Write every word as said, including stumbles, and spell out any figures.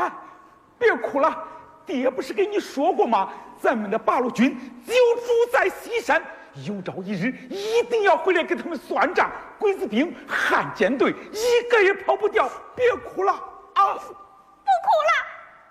了，别哭了，爹不是跟你说过吗？咱们的八路军就住在西山，有朝一日一定要回来给他们算账。鬼子兵、汉奸队一个也跑不掉，别哭了啊！